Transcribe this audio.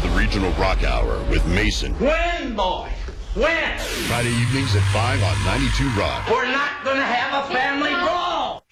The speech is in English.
the Regional Rock Hour with Mason. When, boy? When? Friday evenings at 5 on 92 Rock. We're not going to have a family brawl.